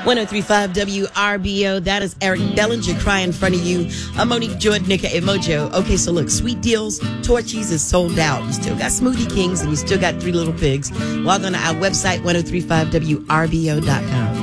1035 WRBO. That is Eric Bellinger crying in front of you. I'm Monique Jordan, Nika Emojo. Okay, so look, Sweet Deals, Torchies is sold out. You still got Smoothie Kings and you still got Three Little Pigs. Log on to our website, 1035WRBO.com.